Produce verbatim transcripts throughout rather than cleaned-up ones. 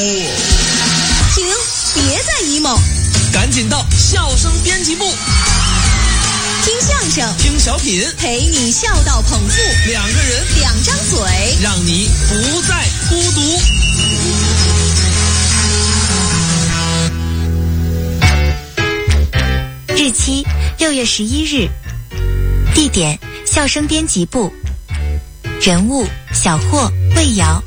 停，别再 emo， 赶紧到笑声编辑部， 听相声， 听小品， 陪你笑到捧腹， 两个人， 两张嘴， 让你不再孤独。 日期六月十一日，地点笑声编辑部，人物小霍、魏瑶。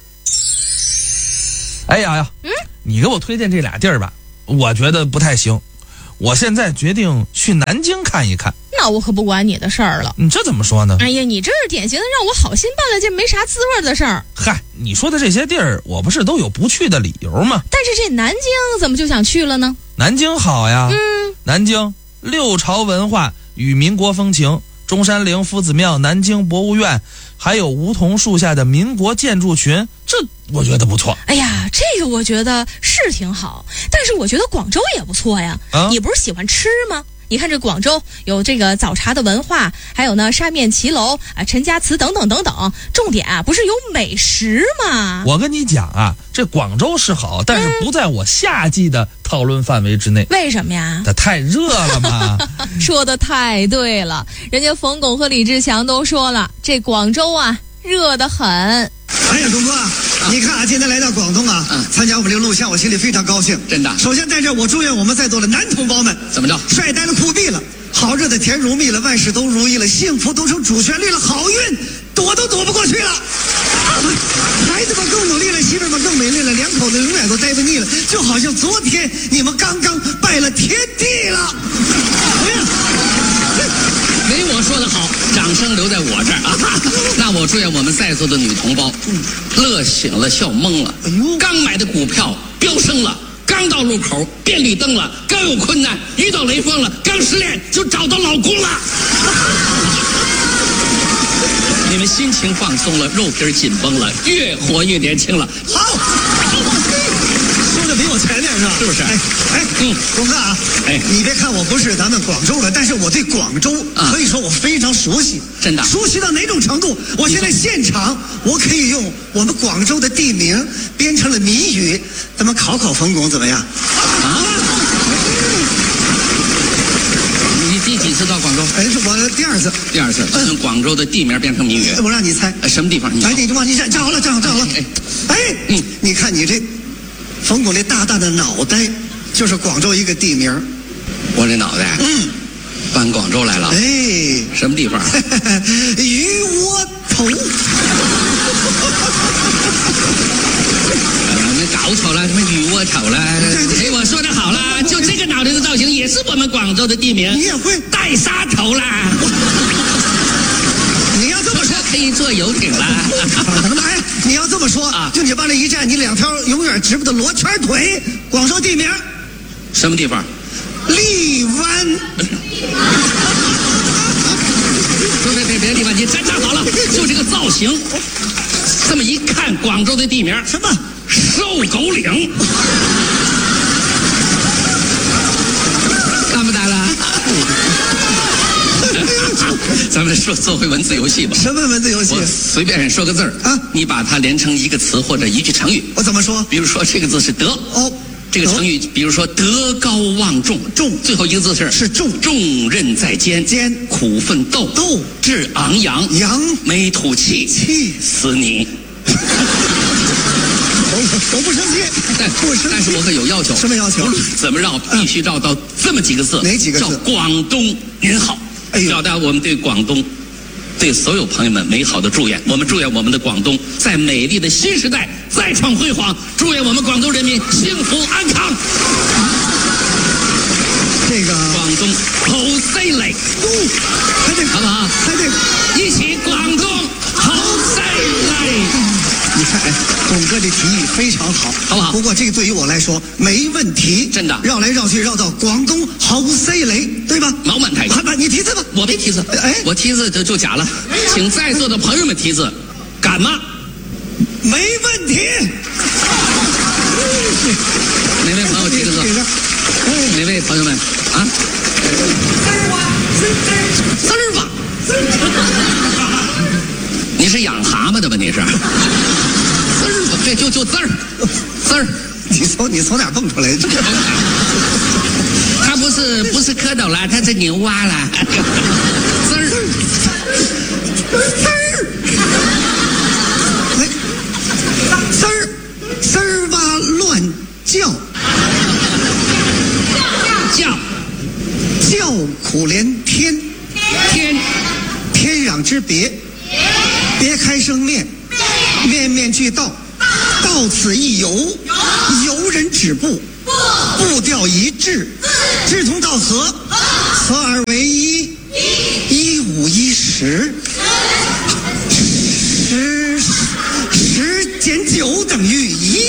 哎呀呀， 嗯， 你给我推荐这俩地儿吧，我觉得不太行。我现在决定去南京看一看。 那我可不管你的事儿了。 你这怎么说呢？ 哎呀，你这是典型的让我好心办了件没啥滋味的事儿。 嗨，你说的这些地儿，我不是都有不去的理由吗？ 但是这南京怎么就想去了呢？ 南京好呀， 嗯， 南京六朝文化与民国风情，中山陵夫子庙、南京博物院，还有梧桐树下的民国建筑群，这我觉得不错。 哎呀，这个我觉得是挺好，但是我觉得广州也不错呀。 啊， 你不是喜欢吃吗？你看这广州有这个早茶的文化，还有呢沙面骑楼啊、陈家祠等等等等，重点啊不是有美食吗？ 我跟你讲啊，这广州是好，但是不在我夏季的讨论范围之内。 为什么呀？ 它太热了嘛。 说的太对了，人家冯巩和李志强都说了，这广州啊热得很。 哎呀，东哥啊，你看啊，今天来到广东啊， 嗯参加我们这个录像，我心里非常高兴。 真的首先在这儿，我祝愿我们在座的男同胞们， 怎么着？ 帅呆了酷毙了，好日子甜如蜜了，万事都如意了，幸福都成主旋律了，好运躲都躲不过去了。孩子们更努力了，媳妇们更美丽了，两口子永远都待不腻了，就好像昨天你们刚刚拜了天地了。哎呀， 没我说的好，掌声留在我这儿啊！那我祝愿我们在座的女同胞，乐醒了，笑懵了。 哎呦， 刚买的股票飙升了，刚到路口变绿灯了，刚有困难遇到雷锋了，刚失恋就找到老公了。你们心情放松了，肉皮紧绷了，越活越年轻了。 好，说的比我前面是吧？ 是不是哎哎， 嗯东哥啊， 哎你别看我不是咱们广州人，但是我对广州啊可以说我非常熟悉。 真的熟悉到哪种程度？我现在现场我可以用我们广州的地名编成了谜语，咱们考考冯巩怎么样？ 啊！你第几次到广州？ 哎，是我第二次， 第二次，从广州的地名变成谜语。 我让你猜。 呃什么地方？你哎，你往你站站好了，站好站好了。 哎哎， 嗯你看你这冯巩这大大的脑袋，就是广州一个地名。 我这脑袋， 嗯， 搬广州来了。 哎， 什么地方？ 鱼窝头。 我们搞错了，什么鱼窝头了？哎，我说的好了，就这个脑袋的造型也是我们广州的地名。 你也会？ 带沙头啦！ 你要这么说， 可以坐游艇啦。 哎，你要这么说啊就你往那一站，你两条永远直不的罗圈腿，广州地名什么地方？ 荔湾。 别别别别地方，你站站好了，就这个造型，这么一看，广州的地名什么？ 瘦狗岭。看不打了？咱们说做回文字游戏吧。 什么文字游戏我？随便说个字儿啊你把它连成一个词或者一句成语。 我怎么说？ 比如说这个字是德， 哦， 这个成语，比如说德高望重， 重最后一个字是是重重任在肩， 肩苦奋斗， 斗志昂扬， 扬没吐气， 气死你。 我我不生气， 但不生气。 但是我可有要求。 什么要求无论怎么绕，必须绕到这么几个字。 哪几个字叫广东您好， 哎呦表达我们对广东、对所有朋友们美好的祝愿。我们祝愿我们的广东在美丽的新时代再创辉煌，祝愿我们广东人民幸福安康。 这个广东好犀利， 哦，还得好不好？ 还得， 一起广东好犀利。 你看，哎，董哥这提议非常好， 好不好不过这个对于我来说没问题， 真的绕来绕去绕到广东好犀利，对吧？ 毛满台。 好吧，你提字吧。 我没提字， 哎我提字就就假了，请在座的朋友们提字，敢吗？ 没问题。 哪位朋友提个字？哪位朋友们啊？滋儿吧，你是养蛤蟆的吧？你是？滋儿吧，这就就字儿，字儿， 你从你从哪蹦出来的？ 他不是不是蝌蚪了，他是牛蛙了。滋儿丝儿，哎，丝儿丝儿哇乱叫， 叫叫苦连天， 天天壤之别，别开生面，面面俱到，到此一游，游人止步，步调一致，志同道合，合二为一，一五一十，十十减九等于一。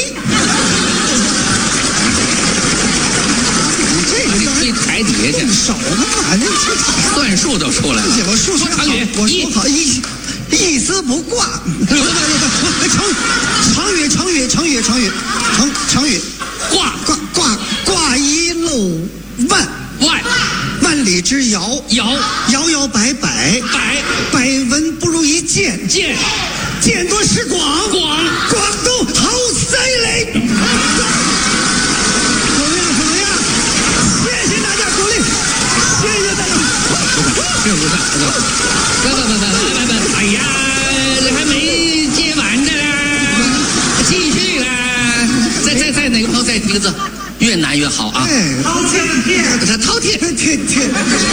你这个你推台底下去， 少嘛，你这算数都出来了。 我数学好，我说好一一丝不挂。不不不不，成语成语成语成语成成语挂挂挂挂一漏万万万里之遥， 摇摇摇摆摆， 百百闻不如一见， 见见多识广， 广广东好犀利。怎么样？怎么样？谢谢大家鼓励，谢谢大家。 是不是？不不不不不不，哎呀，还没接完的啦，继续啦！再再再哪个朋友再提个字，越难越好啊！ 哎，饕餮， 这饕餮， 餮餮，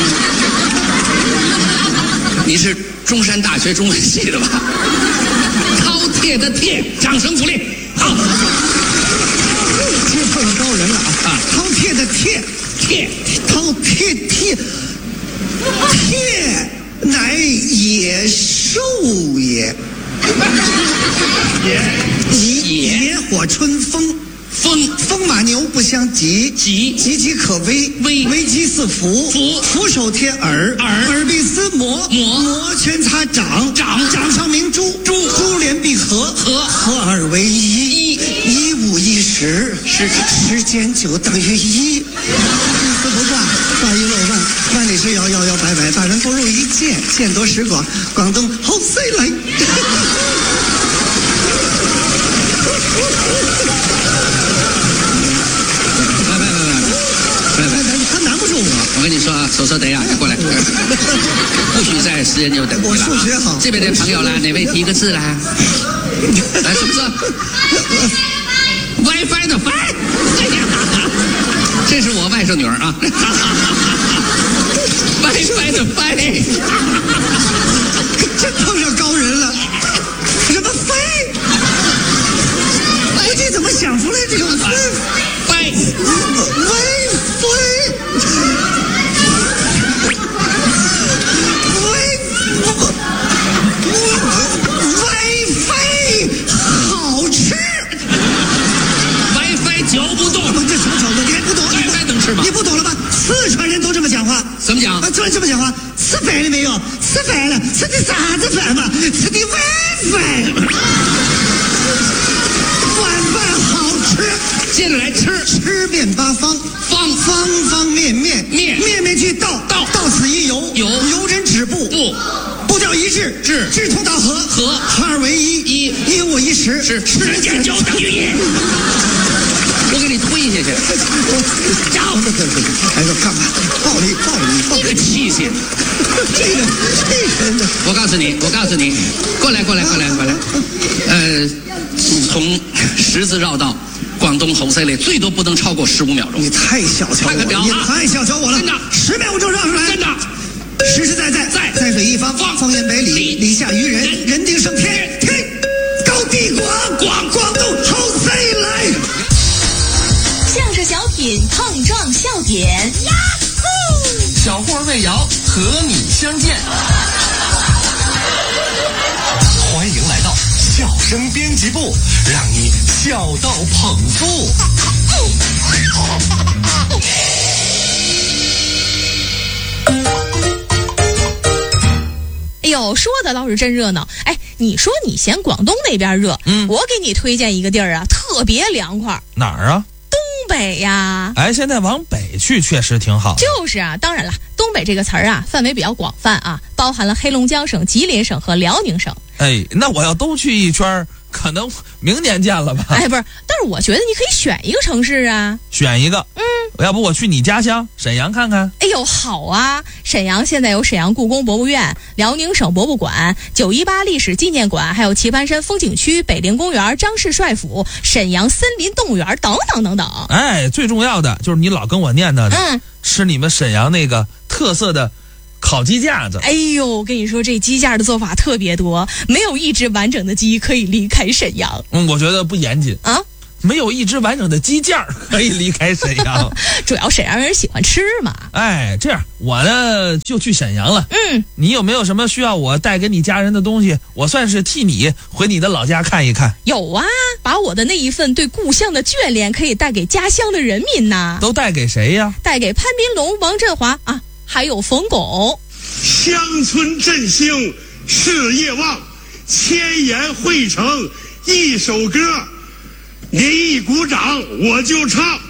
你是中山大学中文系的吧？饕餮的餮，掌声鼓励。好， 这碰上高人了啊！饕餮的餮， 餮， 饕餮餮，餮乃野兽也。野野火春风， 风风马牛不相及， 及岌岌可危， 危危机四伏， 伏俯首贴耳， 耳耳必思磨， 磨磨拳擦掌， 掌掌上明珠， 珠珠联璧合， 合合二为一， 一一五一十， 十十减九等于一，一丝不挂，挂一漏万，万里之遥，遥遥摆摆，百闻不如一见，见多识广，广东好犀利。他难不住我。 我跟你说啊，手手等一下，过来，不许再时间就等你了。 我数学好。 这边的朋友啦，哪位提个字啦？来，什么字 ？WiFi 的 Fi。哎呀，这是我外甥女儿啊。WiFi 的 Fi。 真碰上高人了。什么飞？哎，你怎么想出来这种飞？ 飞微飞，微微飞，好吃。 WiFi 嚼不动。 这什么嚼不动？你还不懂 ？WiFi 能吃吗？ 你不懂了吧？四川人都这么讲话。 怎么讲？ 啊，这这么讲话？吃饭了没有？吃饭了，吃的啥子饭嘛？吃的晚饭。晚饭好吃。 接着来吃， 吃遍八方， 方方方面面， 面面面俱到， 到到此一游， 游游人止步， 步步调一致， 致志同道合， 合合二为一， 一一五一十， 是十减九等于一。我给你推下去， 招！哎呦，干嘛？暴力，暴力，暴这个力！ 气性。 这个，这个呢？ 我告诉你，我告诉你，过来，过来，过来，过来。呃，从十字绕道。广东猴塞类最多不能超过十五秒钟。 你太小瞧我了， 看个表啊你太小瞧我了。 真的， 十秒钟绕出来。 真的， 实实在在， 在在水一方， 方方圆百里， 里里下于人， 人人定胜天，天高地广，广广东好犀利。 相声小品碰撞笑点，呀呼！ 小霍魏瑶和你相见，欢迎来到笑声编辑部，让你笑到捧腹。 哎呦，说的倒是真热闹。哎，你说你嫌广东那边热， 嗯， 我给你推荐一个地儿啊，特别凉快。 哪儿啊？ 东北呀。 哎，现在往北去确实挺好。 就是啊，当然了，东北这个词儿啊，范围比较广泛啊，包含了黑龙江省、吉林省和辽宁省。 哎，那我要都去一圈， 可能明年见了吧。 哎，不是，但是我觉得你可以选一个城市啊。 选一个，嗯，要不我去你家乡沈阳看看。 哎呦，好啊！沈阳现在有沈阳故宫博物院、辽宁省博物馆、九一八历史纪念馆，还有棋盘山风景区、北陵公园、张氏帅府、沈阳森林动物园等等等等。 哎，最重要的就是你老跟我念叨的， 嗯， 吃你们沈阳那个特色的烤鸡架子。 哎呦，我跟你说，这鸡架的做法特别多，没有一只完整的鸡可以离开沈阳。 嗯，我觉得不严谨啊。 没有一只完整的鸡架可以离开沈阳。 主要沈阳人喜欢吃嘛。 哎，这样我呢就去沈阳了。 嗯， 你有没有什么需要我带给你家人的东西？我算是替你回你的老家看一看。 有啊，把我的那一份对故乡的眷恋可以带给家乡的人民呐。 都带给谁呀？ 带给潘斌龙、王振华啊，还有冯巩。 乡村振兴，事业旺，千言汇成一首歌。您一鼓掌，我就唱。